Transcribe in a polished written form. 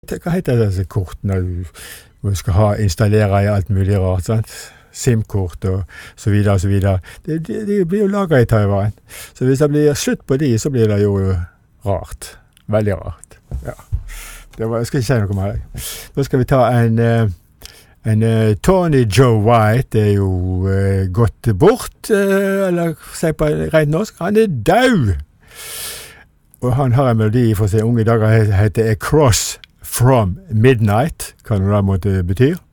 Hva heter disse kortene du skal installere i alt mulig rart, sant? SIM-kort og så videre og så videre. De blir jo laget i Taiwan. Så hvis det blir slutt på de, så blir det jo rart. Veldig rart. Ja. Jeg skal ikke si noe mer. Nå skal vi ta en Tony Joe White er jo gått bort, eller si på rent norsk, han død! Og han har en melodi for sine unge dager, heter Across from Midnight, hva det da måtte betyr.